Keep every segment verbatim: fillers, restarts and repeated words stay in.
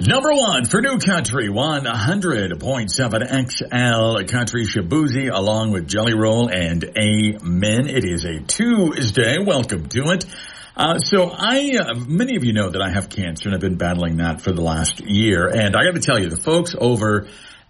Number one for New Country, one hundred point seven X L Country Shaboozey, along with Jelly Roll and Amen. It is a Tuesday. Welcome to it. Uh, so I, uh, many of you know that I have cancer and I've been battling that for the last year. And I got to tell you, the folks over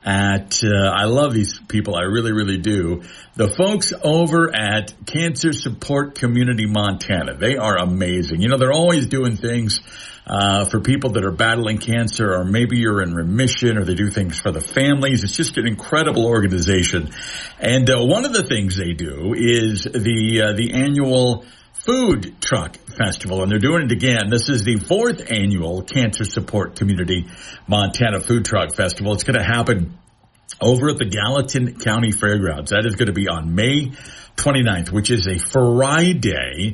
at, uh, I love these people. I really, really do. The folks over at Cancer Support Community Montana, they are amazing. You know, they're always doing things Uh, for people that are battling cancer, or maybe you're in remission, or they do things for the families. It's just an incredible organization. And uh, one of the things they do is the uh, the annual Food Truck Festival, and they're doing it again. This is the fourth annual Cancer Support Community Montana Food Truck Festival. It's going to happen over at the Gallatin County Fairgrounds. That is going to be on May twenty-ninth, which is a Friday.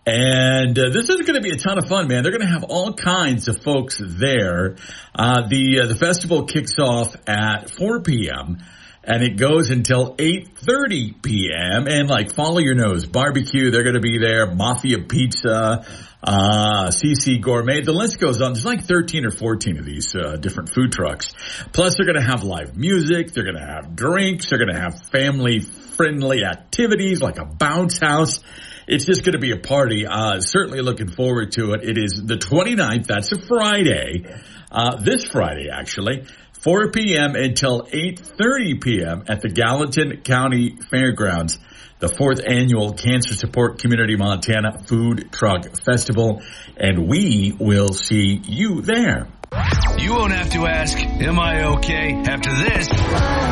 And uh, this is going to be a ton of fun, man. They're going to have all kinds of folks there. Uh, the uh, the festival kicks off at four p.m. and it goes until eight thirty p.m. And like, follow your nose, barbecue, they're going to be there, Mafia Pizza, uh, C C Gourmet. The list goes on. There's like thirteen or fourteen of these uh, different food trucks. Plus, they're going to have live music. They're going to have drinks. They're going to have family-friendly activities like a bounce house. It's just going to be a party. Uh, certainly looking forward to it. It is the twenty-ninth. That's a Friday. Uh, this Friday, actually. four p.m. until eight thirty p.m. at the Gallatin County Fairgrounds. The fourth annual Cancer Support Community Montana Food Truck Festival. And we will see you there. You won't have to ask, am I okay? After this. Oh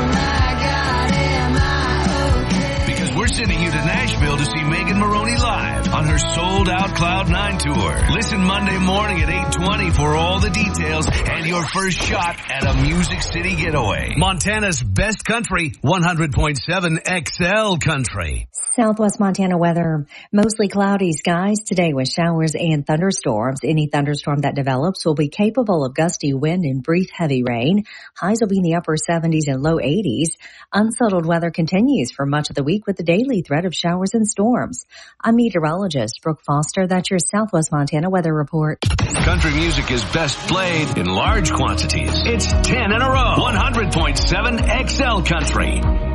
my God, am I okay? Because we're sending you to Nashville to see Megan Maroney live on her sold-out Cloud nine tour. Listen Monday morning at eight twenty for all the details and your first shot at a Music City getaway. Montana's best country, one hundred point seven X L Country. Southwest Montana weather, mostly cloudy skies today with showers and thunderstorms. Any thunderstorm that develops will be capable of gusty wind and brief heavy rain. Highs will be in the upper seventies and low eighties. Unsettled weather continues for much of the week with the daily threat of showers and storms. I'm meteorologist Brooke Foster. That's your Southwest Montana weather report. Country music is best played in large quantities. It's ten in a row. one hundred point seven X L Country.